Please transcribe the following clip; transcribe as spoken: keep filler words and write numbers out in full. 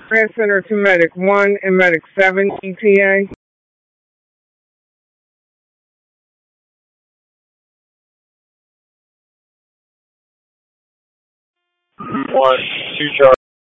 Command Center to Medic one and Medic seven E T A. One, two, Charlie.